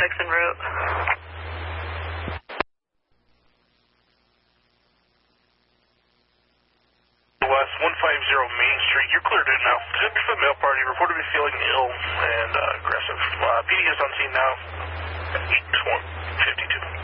suspects en route. West 150 Main Street. You're cleared in now. Just for the male party. Reported to be feeling ill and aggressive. PD is on scene now. 8-1.